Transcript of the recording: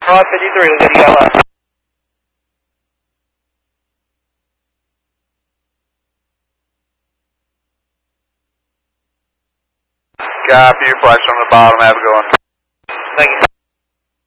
Alright, 53, we'll get you yellow. Got a few flights from the bottom, have a good one. Thank you.